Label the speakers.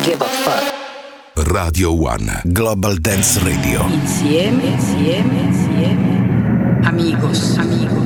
Speaker 1: give a fuck.
Speaker 2: Radio One Global Dance Radio.
Speaker 1: Insieme. Amigos.